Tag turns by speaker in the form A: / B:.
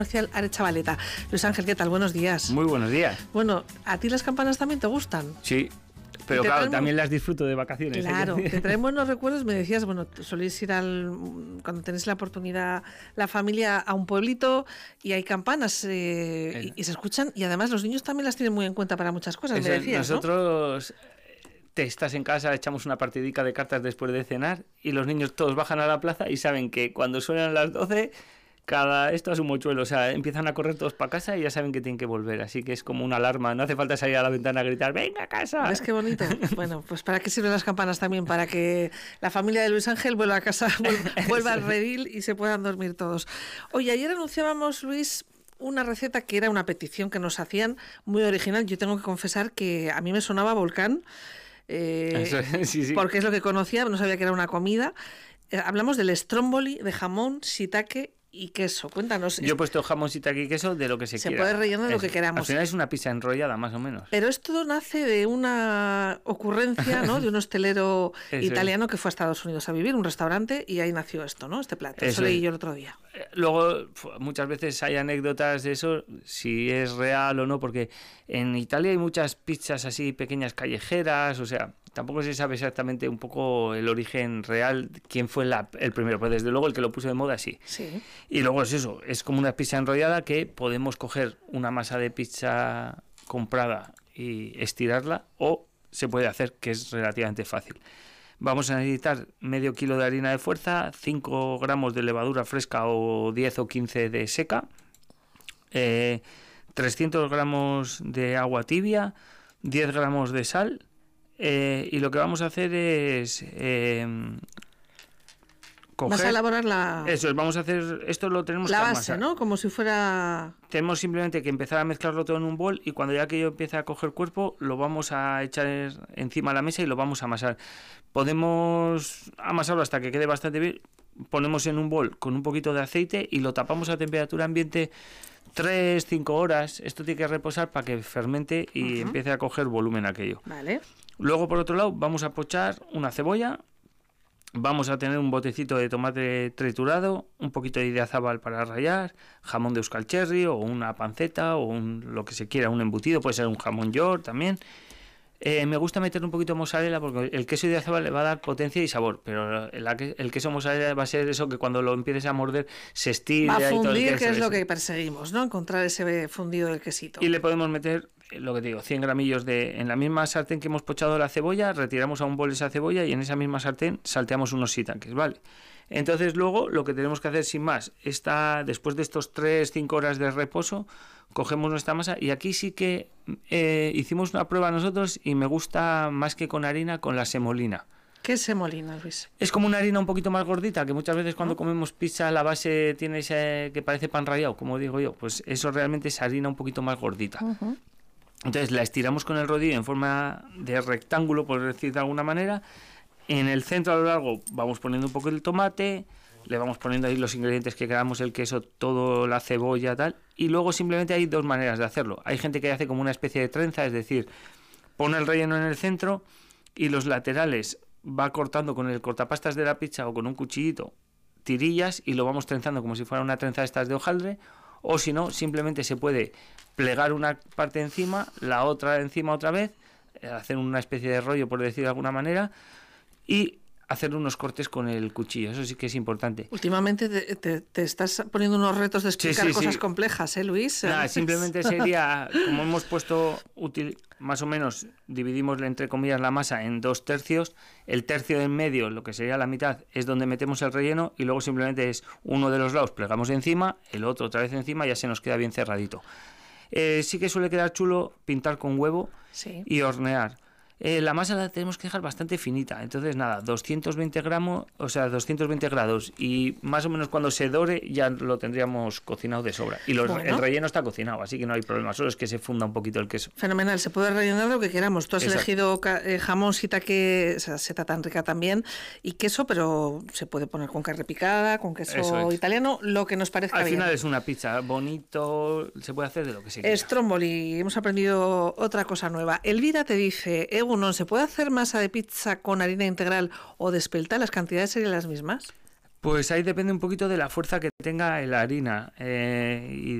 A: Comercial Arechavaleta. Luis Ángel, ¿qué tal? Buenos días.
B: Muy buenos días.
A: Bueno, ¿a ti las campanas también te gustan?
B: Sí, pero claro, también las disfruto de vacaciones.
A: Claro, te traen buenos recuerdos. Me decías, bueno, solís ir cuando tenéis la oportunidad, la familia, a un pueblito y hay campanas y se escuchan, y además los niños también las tienen muy en cuenta para muchas cosas, me decías,
B: nosotros, te estás en casa, echamos una partidica de cartas después de cenar y los niños todos bajan a la plaza y saben que cuando suenan las 12... esto es un mochuelo, o sea, empiezan a correr todos para casa y ya saben que tienen que volver, así que es como una alarma, no hace falta salir a la ventana a gritar, ¡venga a casa!
A: ¿Ves qué bonito? Bueno, pues ¿para qué sirven las campanas también? Para que la familia de Luis Ángel vuelva a casa, vuelva al redil y se puedan dormir todos. Oye, ayer anunciábamos, Luis, una receta que era una petición que nos hacían, muy original. Yo tengo que confesar que a mí me sonaba volcán,
B: sí.
A: Porque es lo que conocía, no sabía que era una comida. Hablamos del stromboli de jamón, shiitake y queso. Cuéntanos.
B: Yo he puesto jamón, shiitake y queso de lo que se quiera.
A: Se puede rellenar de lo que queramos.
B: Al final es una pizza enrollada, más o menos.
A: Pero esto nace de una ocurrencia, ¿no? De un hostelero italiano que fue a Estados Unidos a vivir, un restaurante, y ahí nació esto, ¿no? Este plato. Eso leí yo el otro día.
B: Luego, muchas veces hay anécdotas de eso, si es real o no, porque en Italia hay muchas pizzas así pequeñas callejeras, o sea, tampoco se sabe exactamente un poco el origen real, quién fue el primero, pero desde luego el que lo puso de moda sí. Y luego es eso, es como una pizza enrollada que podemos coger una masa de pizza comprada y estirarla, o se puede hacer, que es relativamente fácil. Vamos a necesitar medio kilo de harina de fuerza, 5 gramos de levadura fresca o 10 o 15 de seca, 300 gramos de agua tibia, 10 gramos de sal, y lo que vamos a hacer es
A: vas a elaborar
B: Eso es, vamos a hacer, esto lo tenemos
A: la
B: que
A: base,
B: amasar,
A: ¿no? Como si fuera...
B: Tenemos simplemente que empezar a mezclarlo todo en un bol, y cuando ya aquello empiece a coger cuerpo, lo vamos a echar encima de la mesa y lo vamos a amasar. Podemos amasarlo hasta que quede bastante bien, ponemos en un bol con un poquito de aceite y lo tapamos a temperatura ambiente 3-5 horas. Esto tiene que reposar para que fermente y empiece a coger volumen aquello.
A: Vale.
B: Luego, por otro lado, vamos a pochar una cebolla. Vamos a tener un botecito de tomate triturado, un poquito de idiazábal para rallar, jamón de Euskal Cherry o una panceta o lo que se quiera, un embutido, puede ser un jamón york también. Me gusta meter un poquito de mozzarella porque el queso idiazábal le va a dar potencia y sabor, pero el queso mozzarella va a ser eso que cuando lo empieces a morder se estira.
A: Va a fundir,
B: y todo
A: que es lo que perseguimos, ¿no? Encontrar ese fundido del quesito.
B: Y le podemos meter, lo que te digo, 100 gramillos en la misma sartén que hemos pochado la cebolla, retiramos a un bol esa cebolla y en esa misma sartén salteamos unos shiitakes, ¿vale? Entonces luego lo que tenemos que hacer sin más, después de estos 3-5 horas de reposo, cogemos nuestra masa, y aquí sí que hicimos una prueba nosotros y me gusta más que con harina, con la semolina.
A: ¿Qué es semolina, Luis?
B: Es como una harina un poquito más gordita, que muchas veces cuando comemos pizza la base tiene ese que parece pan rallado, como digo yo, pues eso realmente es harina un poquito más gordita. Entonces la estiramos con el rodillo en forma de rectángulo, por decir de alguna manera. En el centro, a lo largo, vamos poniendo un poco el tomate, le vamos poniendo ahí los ingredientes que queramos, el queso, todo, la cebolla, tal. Y luego simplemente hay dos maneras de hacerlo. Hay gente que hace como una especie de trenza, es decir, pone el relleno en el centro y los laterales va cortando con el cortapastas de la pizza o con un cuchillito tirillas y lo vamos trenzando como si fuera una trenza de estas de hojaldre. O si no, simplemente se puede plegar una parte encima, la otra encima otra vez, hacer una especie de rollo, por decir de alguna manera, y hacer unos cortes con el cuchillo. Eso sí que es importante.
A: Últimamente te estás poniendo unos retos de explicar cosas complejas, Luis.
B: Nada, simplemente sería, como hemos puesto, más o menos, dividimos entre comillas la masa en 2 tercios. El tercio de en medio, lo que sería la mitad, es donde metemos el relleno, y luego simplemente es uno de los lados, plegamos encima, el otro otra vez encima, y ya se nos queda bien cerradito. Sí que suele quedar chulo pintar con huevo y hornear. La masa la tenemos que dejar bastante finita, entonces nada, 220 grados, y más o menos cuando se dore ya lo tendríamos cocinado de sobra. Y el relleno está cocinado, así que no hay problema, solo es que se funda un poquito el queso.
A: Fenomenal, se puede rellenar lo que queramos. Tú has elegido jamón shiitake, esa seta tan rica también, y queso, pero se puede poner con carne picada, con queso italiano, lo que nos parezca bien.
B: Al final es una pizza, bonito, se puede hacer de lo que se quiera.
A: Stromboli, hemos aprendido otra cosa nueva. Elvira te dice, ¿se puede hacer masa de pizza con harina integral o de espelta? ¿Las cantidades serían las mismas?
B: Pues ahí depende un poquito de la fuerza que tenga la harina y